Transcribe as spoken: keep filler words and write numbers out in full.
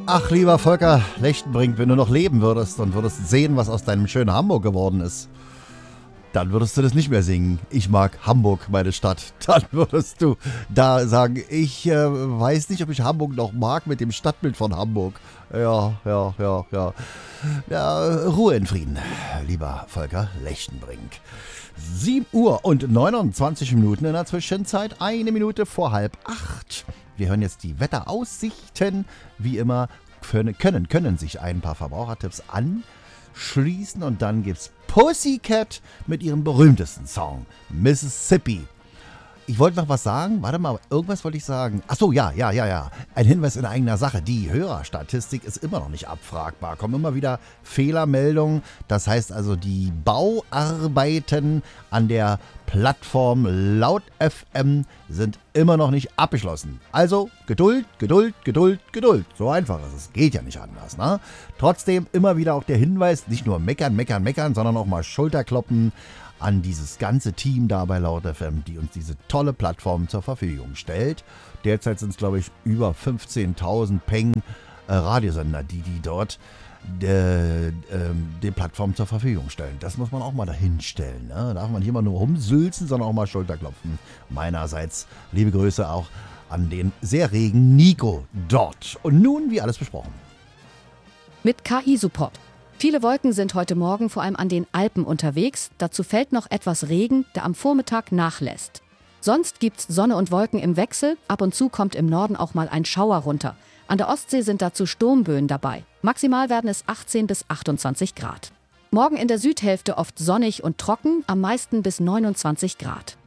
Ach, lieber Volker Lechtenbrink, wenn du noch leben würdest und würdest sehen, was aus deinem schönen Hamburg geworden ist, dann würdest du das nicht mehr singen. Ich mag Hamburg, meine Stadt. Dann würdest du da sagen, ich äh, weiß nicht, ob ich Hamburg noch mag mit dem Stadtbild von Hamburg. Ja, ja, ja, ja. Ja, Ruhe in Frieden, lieber Volker Lechtenbrink. sieben Uhr und neunundzwanzig Minuten in der Zwischenzeit, eine Minute vor halb acht. Wir hören jetzt die Wetteraussichten. Wie immer können, können, können sich ein paar Verbrauchertipps anschließen. Und dann gibt's Pussycat mit ihrem berühmtesten Song, Mississippi. Ich wollte noch was sagen. Warte mal, irgendwas wollte ich sagen. Ach so, ja, ja, ja, ja. Ein Hinweis in eigener Sache. Die Hörerstatistik ist immer noch nicht abfragbar. Kommen immer wieder Fehlermeldungen. Das heißt also, die Bauarbeiten an der Plattform Laut F M sind immer noch nicht abgeschlossen. Also Geduld, Geduld, Geduld, Geduld. So einfach ist es. Geht ja nicht anders, ne? Trotzdem immer wieder auch der Hinweis, nicht nur meckern, meckern, meckern, sondern auch mal Schulterkloppen an dieses ganze Team da bei Laut F M, die uns diese tolle Plattform zur Verfügung stellt. Derzeit sind es, glaube ich, über fünfzehntausend Peng äh, Radiosender, die die dort äh, äh, die Plattform zur Verfügung stellen. Das muss man auch mal dahin stellen. Ne? Da darf man nicht immer nur rumsülzen, sondern auch mal Schulterklopfen. Meinerseits liebe Grüße auch an den sehr regen Nico dort. Und nun, wie alles besprochen. Mit K I-Support. Viele Wolken sind heute Morgen vor allem an den Alpen unterwegs. Dazu fällt noch etwas Regen, der am Vormittag nachlässt. Sonst gibt's Sonne und Wolken im Wechsel. Ab und zu kommt im Norden auch mal ein Schauer runter. An der Ostsee sind dazu Sturmböen dabei. Maximal werden es achtzehn bis achtundzwanzig Grad. Morgen in der Südhälfte oft sonnig und trocken, am meisten bis neunundzwanzig Grad.